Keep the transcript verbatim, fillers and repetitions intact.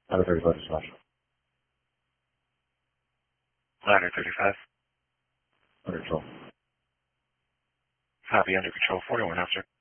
Ladder thirty-five dispatch. Ladder thirty-five. Under control. Copy, under control, forty-one, officer.